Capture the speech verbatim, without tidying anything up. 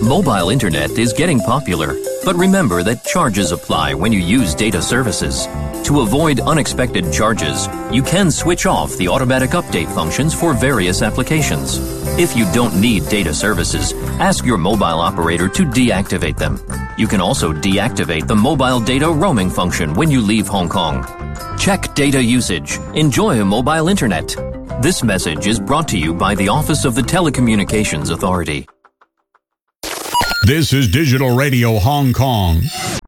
Mobile internet is getting popular, but remember that charges apply when you use data services. To avoid unexpected charges, you can switch off the automatic update functions for various applications. If you don't need data services, ask your mobile operator to deactivate them. You can also deactivate the mobile data roaming function when you leave Hong Kong. Check data usage. Enjoy mobile internet. This message is brought to you by the Office of the Telecommunications Authority. This is Digital Radio Hong Kong.